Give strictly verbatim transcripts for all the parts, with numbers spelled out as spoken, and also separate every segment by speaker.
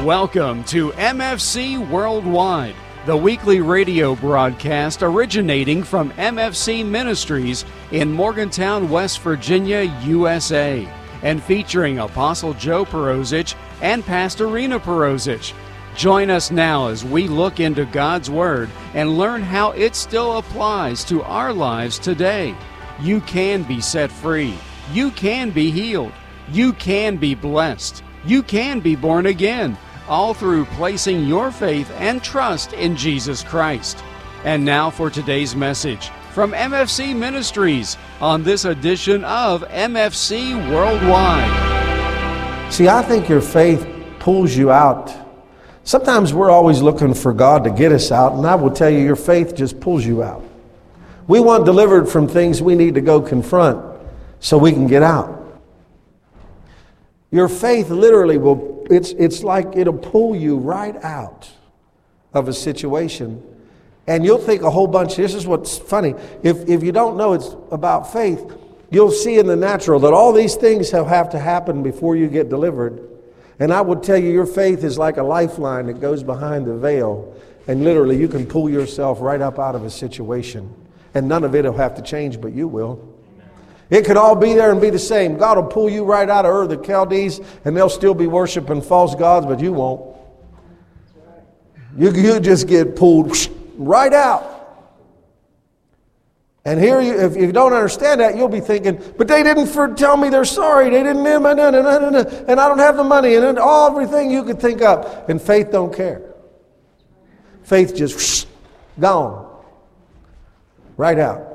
Speaker 1: Welcome to M F C Worldwide, the weekly radio broadcast originating from M F C Ministries in Morgantown, West Virginia, U S A, and featuring Apostle Joe Perosic and Pastor Rena Perosic. Join us now as we look into God's Word and learn how it still applies to our lives today. You can be set free. You can be healed. You can be blessed. You can be born again, all through placing your faith and trust in Jesus Christ. And now for today's message from M F C Ministries on this edition of M F C Worldwide.
Speaker 2: See, I think your faith pulls you out. Sometimes we're always looking for God to get us out, and I will tell you, your faith just pulls you out. We want delivered from things we need to go confront so we can get out. Your faith literally will, it's, it's like it'll pull you right out of a situation. And you'll think a whole bunch, this is what's funny, if, if you don't know it's about faith, you'll see in the natural that all these things have to happen before you get delivered. And I would tell you, your faith is like a lifeline that goes behind the veil. And literally you can pull yourself right up out of a situation. And none of it will have to change, but you will. It could all be there and be the same. God will pull you right out of Ur, the Chaldees, and they'll still be worshiping false gods, but you won't. You, you just get pulled right out. And here, you, if you don't understand that, you'll be thinking, but they didn't for, tell me they're sorry. They didn't, and I don't have the money, and all everything you could think of. And faith don't care. Faith just gone. Right out.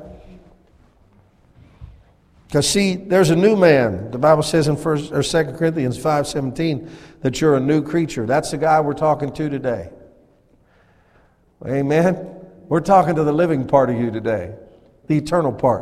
Speaker 2: Because see, there's a new man. The Bible says in First or Second Corinthians five seventeen that you're a new creature. That's the guy we're talking to today. Amen. We're talking to the living part of you today, the eternal part.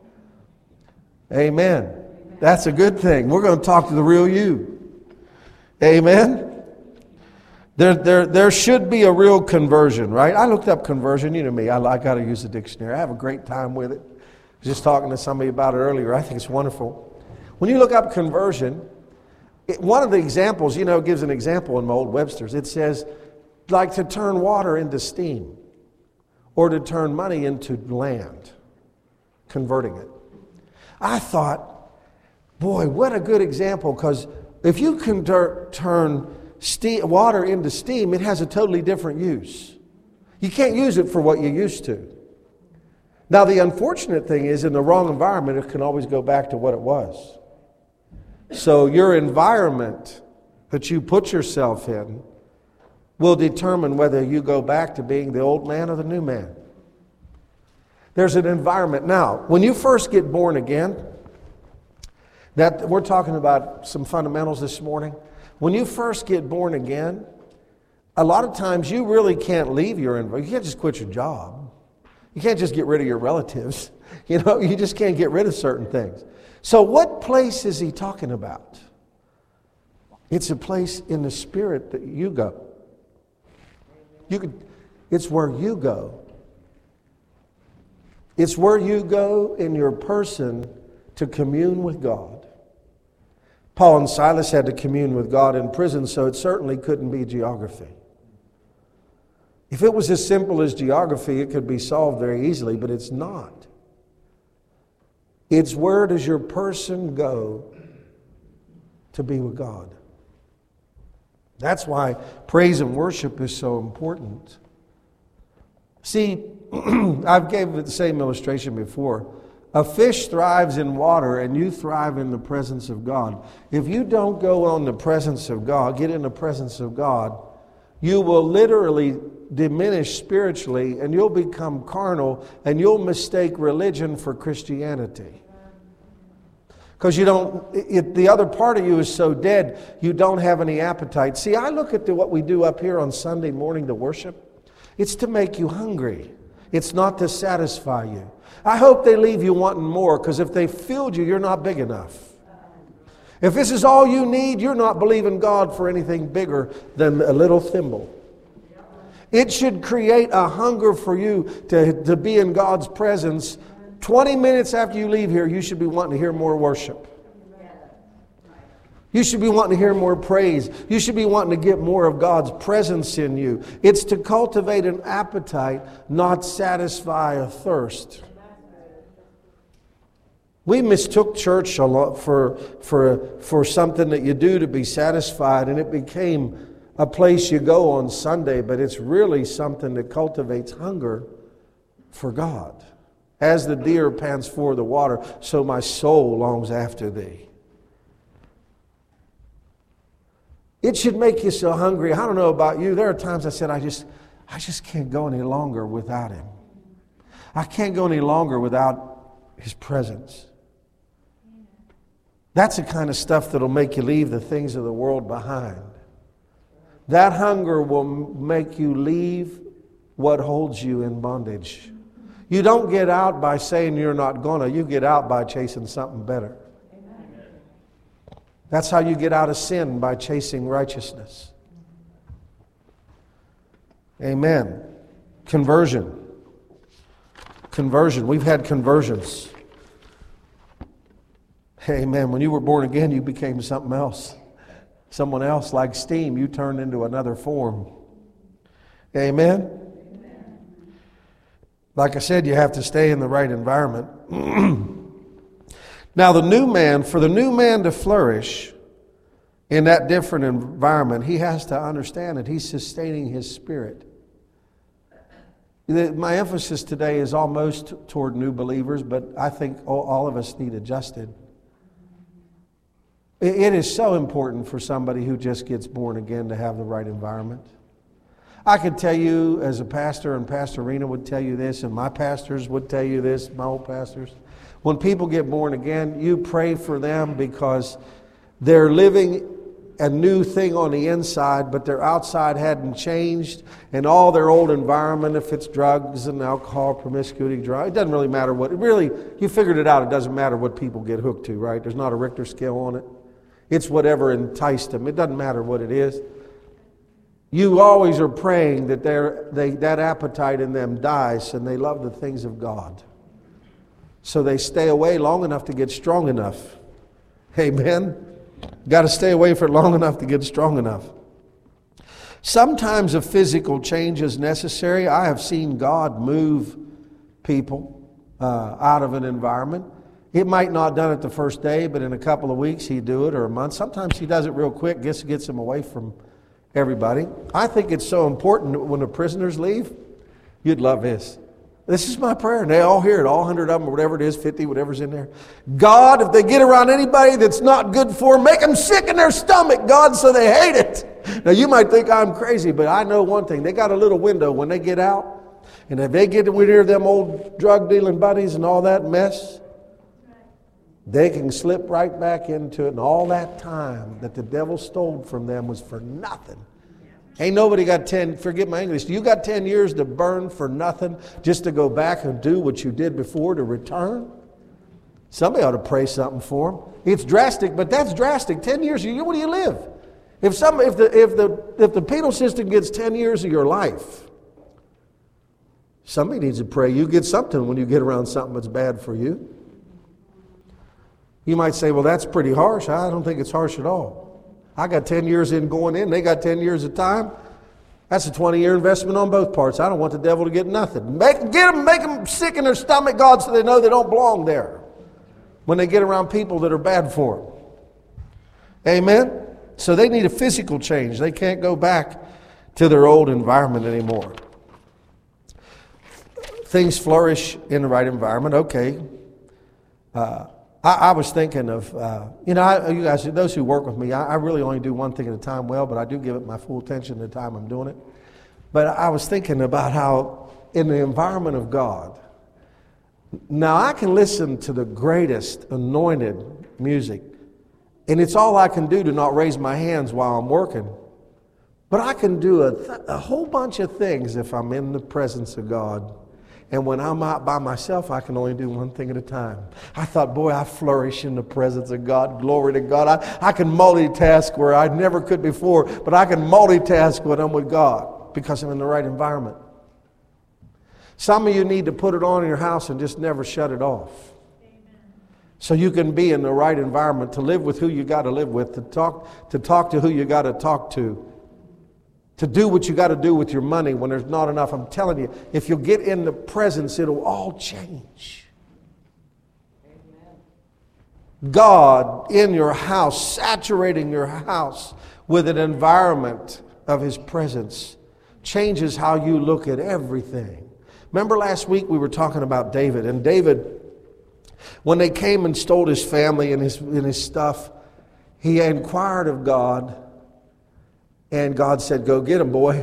Speaker 2: Amen. That's a good thing. We're going to talk to the real you. Amen. There, there, there should be a real conversion, right? I looked up conversion. You know me. I, I got to use the dictionary. I have a great time with it. I was just talking to somebody about it earlier. I think it's wonderful. When you look up conversion, it, one of the examples, you know, it gives an example in my old Webster's. It says, like to turn water into steam or to turn money into land, converting it. I thought, boy, what a good example, because if you can ter- turn steam, water into steam, it has a totally different use. You can't use it for what you used to. Now, the unfortunate thing is, in the wrong environment, it can always go back to what it was. So your environment that you put yourself in will determine whether you go back to being the old man or the new man. There's an environment. Now, when you first get born again, that we're talking about some fundamentals this morning. When you first get born again, a lot of times you really can't leave your environment. You can't just quit your job. You can't just get rid of your relatives. You know, you just can't get rid of certain things. So what place is he talking about? It's a place in the spirit that you go. You could, it's where you go. It's where you go in your person to commune with God. Paul and Silas had to commune with God in prison, so it certainly couldn't be geography. If it was as simple as geography, it could be solved very easily, but it's not. It's where does your person go to be with God? That's why praise and worship is so important. See, I've gave the same illustration before. A fish thrives in water and you thrive in the presence of God. If you don't go on the presence of God, get in the presence of God, you will literally diminish spiritually and you'll become carnal and you'll mistake religion for Christianity. Because you don't, it, the other part of you is so dead, you don't have any appetite. See, I look at the, what we do up here on Sunday morning to worship. It's to make you hungry. It's not to satisfy you. I hope they leave you wanting more, because if they filled you, you're not big enough. If this is all you need, you're not believing God for anything bigger than a little thimble. It should create a hunger for you to, to be in God's presence. twenty minutes after you leave here, you should be wanting to hear more worship. You should be wanting to hear more praise. You should be wanting to get more of God's presence in you. It's to cultivate an appetite, not satisfy a thirst. We mistook church a lot for, for, for something that you do to be satisfied, and it became a place you go on Sunday, but it's really something that cultivates hunger for God. As the deer pants for the water, so my soul longs after thee. It should make you so hungry. I don't know about you. There are times I said, I just, I just can't go any longer without Him. I can't go any longer without His presence. That's the kind of stuff that'll make you leave the things of the world behind. That hunger will make you leave what holds you in bondage. You don't get out by saying you're not gonna. You get out by chasing something better. That's how you get out of sin, by chasing righteousness. Amen. Conversion. Conversion. We've had conversions. Amen. When you were born again, you became something else. Someone else, like steam, you turned into another form. Amen. Like I said, you have to stay in the right environment. Now, the new man, for the new man to flourish in that different environment, he has to understand that he's sustaining his spirit. My emphasis today is almost toward new believers, but I think all of us need adjusted. It is so important for somebody who just gets born again to have the right environment. I could tell you as a pastor, and Pastor Rena would tell you this, and my pastors would tell you this, my old pastors. When people get born again, you pray for them because they're living a new thing on the inside, but their outside hadn't changed, and all their old environment, if it's drugs and alcohol, promiscuity, drugs, it doesn't really matter what, it really, you figured it out, it doesn't matter what people get hooked to, right? There's not a Richter scale on it. It's whatever enticed them. It doesn't matter what it is. You always are praying that they, that appetite in them dies and they love the things of God. So they stay away long enough to get strong enough. Amen? Got to stay away for long enough to get strong enough. Sometimes a physical change is necessary. I have seen God move people uh, out of an environment. It might not have done it the first day, but in a couple of weeks he'd do it, or a month. Sometimes he does it real quick, gets, gets them away from everybody. I think it's so important that when the prisoners leave, you'd love this. This is my prayer, and they all hear it, all one hundred of them, or whatever it is, fifty, whatever's in there. God, if they get around anybody that's not good for them, make them sick in their stomach, God, so they hate it. Now, you might think I'm crazy, but I know one thing. They got a little window when they get out, and if they get near them old drug-dealing buddies and all that mess, they can slip right back into it, and all that time that the devil stole from them was for nothing. Ain't nobody got ten, forget my English, you got ten years to burn for nothing just to go back and do what you did before to return? Somebody ought to pray something for them. It's drastic, but that's drastic. ten years, you, where do you live? If some, if the if the if the penal system gets ten years of your life, somebody needs to pray you get something when you get around something that's bad for you. You might say, well, that's pretty harsh. I don't think it's harsh at all. I got ten years in going in. They got ten years of time. That's a twenty-year investment on both parts. I don't want the devil to get nothing. Make, get them, make them sick in their stomach, God, so they know they don't belong there when they get around people that are bad for them. Amen? So they need a physical change. They can't go back to their old environment anymore. Things flourish in the right environment. Okay. Uh, I, I was thinking of, uh, you know, I, you guys, those who work with me, I, I really only do one thing at a time well, but I do give it my full attention the time I'm doing it. But I was thinking about how in the environment of God, now I can listen to the greatest anointed music, and it's all I can do to not raise my hands while I'm working. But I can do a, th- a whole bunch of things if I'm in the presence of God. And when I'm out by myself, I can only do one thing at a time. I thought, boy, I flourish in the presence of God. Glory to God. I, I can multitask where I never could before, but I can multitask when I'm with God because I'm in the right environment. Some of you need to put it on in your house and just never shut it off. so you can be in the right environment, to live with who you got to live with, to talk, to talk to who you got to talk to, to do what you got to do with your money when there's not enough. I'm telling you, if you'll get in the presence, it'll all change. God in your house, saturating your house with an environment of His presence, changes how you look at everything. Remember last week we were talking about David, and David, when they came and stole his family and his, and his stuff, he inquired of God, and God said, go get him, boy.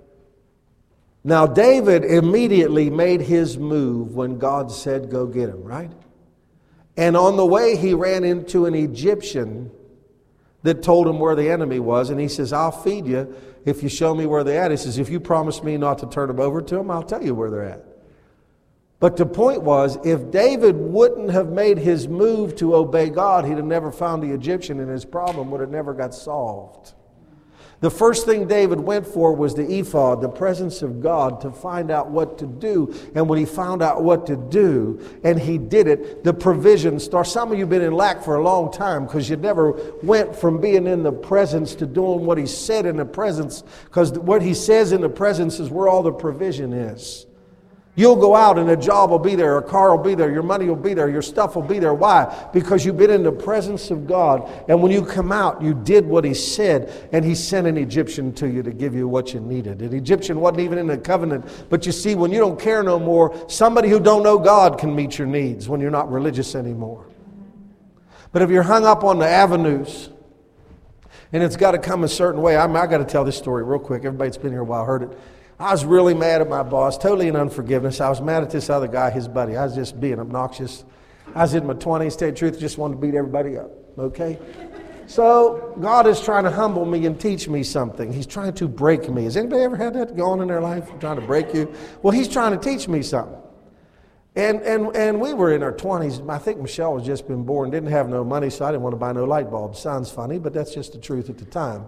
Speaker 2: Now David immediately made his move when God said, go get him, right? And on the way, he ran into an Egyptian that told him where the enemy was. And he says, I'll feed you if you show me where they're at. He says, if you promise me not to turn them over to them, I'll tell you where they're at. But the point was, if David wouldn't have made his move to obey God, he'd have never found the Egyptian, and his problem would have never got solved. The first thing David went for was the ephod, the presence of God, to find out what to do. And when he found out what to do, and he did it, the provision started. Some of you have been in lack for a long time because you never went from being in the presence to doing what He said in the presence, because what He says in the presence is where all the provision is. You'll go out and a job will be there, a car will be there, your money will be there, your stuff will be there. Why? Because you've been in the presence of God, and when you come out, you did what He said, and He sent an Egyptian to you to give you what you needed. An Egyptian wasn't even in the covenant, but you see, when you don't care no more, somebody who don't know God can meet your needs when you're not religious anymore. But if you're hung up on the avenues, and it's got to come a certain way, I'm, I got to tell this story real quick. Everybody that's been here a while heard it. I was really mad at my boss, totally in unforgiveness. I was mad at this other guy, his buddy. I was just being obnoxious. I was in my twenties, to tell you the truth, just wanted to beat everybody up, okay? So God is trying to humble me and teach me something. He's trying to break me. Has anybody ever had that go on in their life, trying to break you? Well, He's trying to teach me something. And and and we were in our twenties. I think Michelle was just been born, didn't have no money, so I didn't want to buy no light bulbs. Sounds funny, but that's just the truth at the time.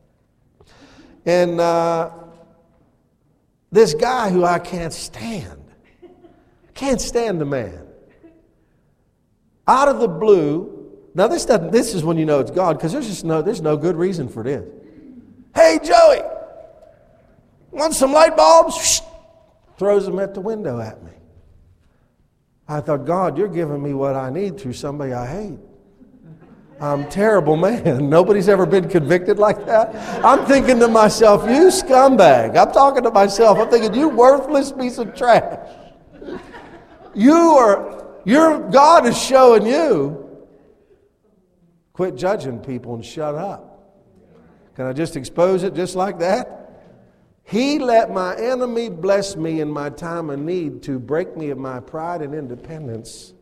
Speaker 2: And uh, this guy who I can't stand, can't stand the man, out of the blue. Now this doesn't. This is when you know it's God, because there's just no. There's no good reason for this. Hey Joey, want some light bulbs? Shh, throws them at the window at me. I thought, God, you're giving me what I need through somebody I hate. I'm a terrible man. Nobody's ever been convicted like that. I'm thinking to myself, you scumbag. I'm talking to myself. I'm thinking, you worthless piece of trash. You are, your God is showing you, quit judging people and shut up. Can I just expose it just like that? He let my enemy bless me in my time of need to break me of my pride and independence.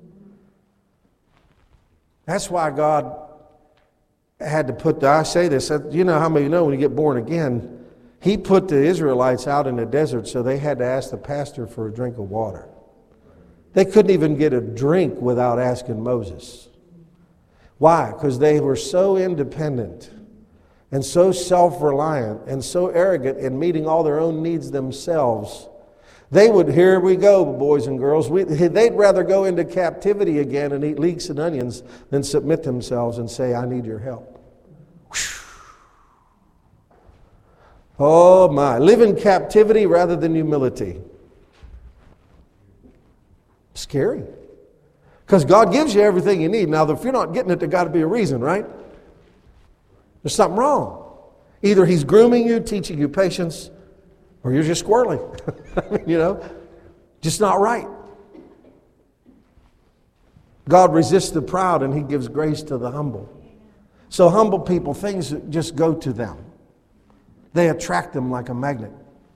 Speaker 2: That's why God had to put the, I say this, you know how many you know when you get born again, He put the Israelites out in the desert, so they had to ask the pastor for a drink of water. They couldn't even get a drink without asking Moses. Why? Because they were so independent and so self-reliant and so arrogant in meeting all their own needs themselves. They would, here we go, boys and girls, we, they'd rather go into captivity again and eat leeks and onions than submit themselves and say, I need your help. Oh my, live in captivity rather than humility. Scary. Because God gives you everything you need. Now, if you're not getting it, there's got to be a reason, right? There's something wrong. Either He's grooming you, teaching you patience, or you're just squirreling. I mean, you know, just not right. God resists the proud and He gives grace to the humble. So humble people, things just go to them. They attract them like a magnet.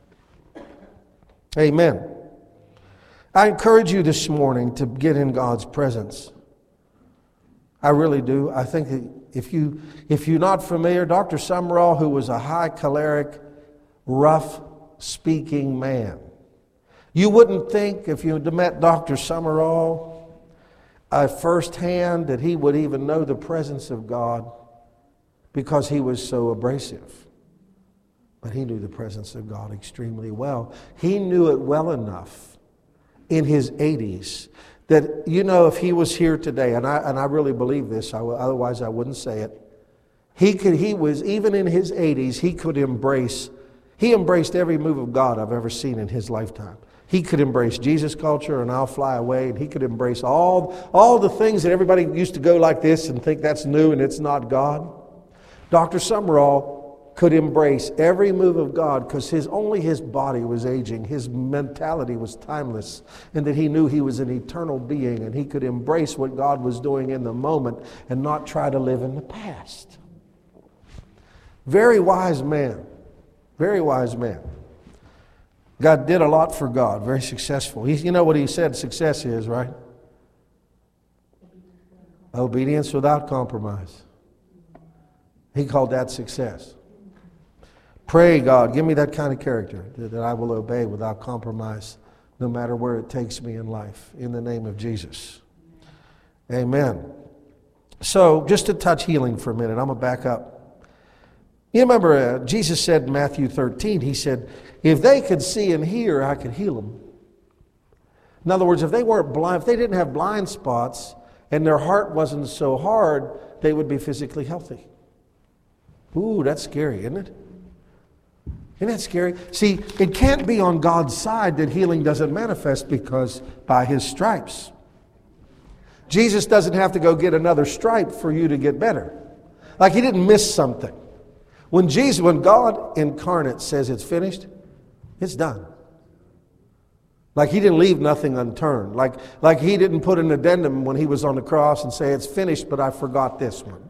Speaker 2: Amen. I encourage you this morning to get in God's presence. I really do. I think that if, you, if you're not familiar, Doctor Summerall, who was a high choleric, rough speaking man. You wouldn't think if you had met Doctor Summerall uh, firsthand that he would even know the presence of God because he was so abrasive. But he knew the presence of God extremely well. He knew it well enough in his eighties that, you know, if he was here today, and I, and I really believe this, I, otherwise I wouldn't say it, he could, he was, even in his eighties, he could embrace, he embraced every move of God I've ever seen in his lifetime. He could embrace Jesus culture and I'll fly away, and he could embrace all, all the things that everybody used to go like this and think that's new and it's not God. Doctor Summerall could embrace every move of God because his, only his body was aging. His mentality was timeless, and that he knew he was an eternal being, and he could embrace what God was doing in the moment and not try to live in the past. Very wise man. Very wise man. God did a lot for God. Very successful. He, you know what he said success is, right? Obedience without compromise. He called that success. Pray, God, give me that kind of character that I will obey without compromise, no matter where it takes me in life, in the name of Jesus. Amen. So, just to touch healing for a minute, I'm going to back up. You remember uh, Jesus said in Matthew thirteen, he said, if they could see and hear, I could heal them. In other words, if they weren't blind, if they didn't have blind spots and their heart wasn't so hard, they would be physically healthy. Ooh, that's scary, isn't it? Isn't that scary? See, it can't be on God's side that healing doesn't manifest, because by his stripes. Jesus doesn't have to go get another stripe for you to get better. Like he didn't miss something. When Jesus, when God incarnate says it's finished, it's done. Like he didn't leave nothing unturned. Like, like he didn't put an addendum when he was on the cross and say it's finished, but I forgot this one.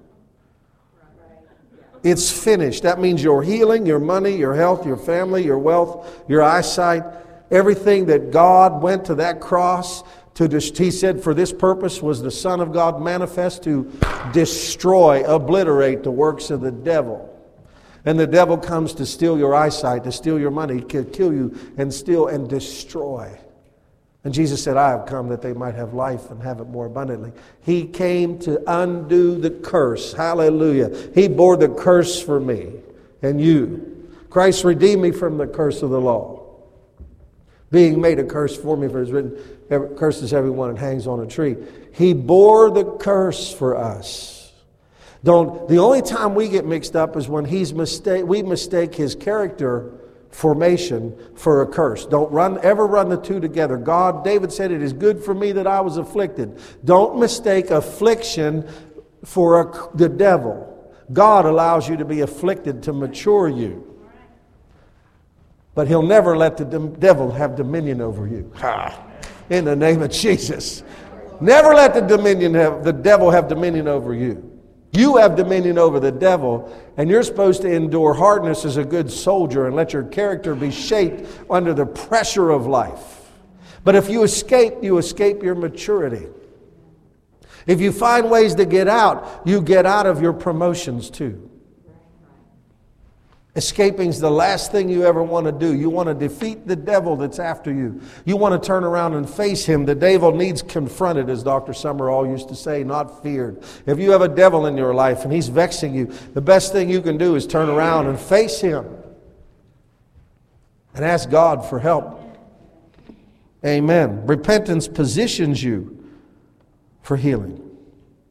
Speaker 2: It's finished. That means your healing, your money, your health, your family, your wealth, your eyesight, everything that God went to that cross to, he said for this purpose was the Son of God manifest to destroy, obliterate the works of the devil. And the devil comes to steal your eyesight, to steal your money, to kill you and steal and destroy. And Jesus said, I have come that they might have life and have it more abundantly. He came to undo the curse. Hallelujah. He bore the curse for me and you. Christ redeemed me from the curse of the law, being made a curse for me, for it is written, curses everyone that hangs on a tree. He bore the curse for us. Don't, the only time we get mixed up is when he's mistake, we mistake his character formation for a curse. Don't run ever run the two together. God, David said, it is good for me that I was afflicted. Don't mistake affliction for a, the devil. God allows you to be afflicted to mature you. But he'll never let the devil have dominion over you. Ha. In the name of Jesus. Never let the dominion have, the devil have dominion over you. You have dominion over the devil, and you're supposed to endure hardness as a good soldier and let your character be shaped under the pressure of life. But if you escape, you escape your maturity. If you find ways to get out, you get out of your promotions too. Escaping's the last thing you ever want to do. You want to defeat the devil that's after you. You want to turn around and face him. The devil needs confronted, as Doctor Summerall used to say, not feared. If you have a devil in your life and he's vexing you, the best thing you can do is turn around and face him and ask God for help. Amen. Repentance positions you for healing.